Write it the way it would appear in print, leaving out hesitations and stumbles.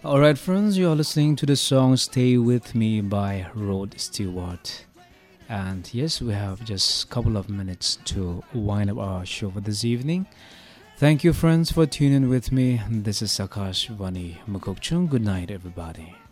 Alright, friends, you are listening to the song Stay With Me by Rod Stewart. And yes, we have just a couple of minutes to wind up our show for this evening. Thank you, friends, for tuning with me. This is Akash Vani Mukokchung. Good night, everybody.